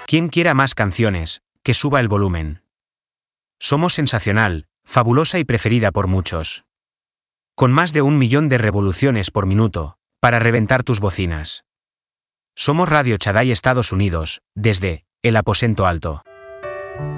Quien quiera más canciones, que suba el volumen. Somos sensacional, fabulosa y preferida por muchos. Con más de 1 millón de revoluciones por minuto, para reventar tus bocinas. Somos Radio Chadai Estados Unidos, desde el aposento alto.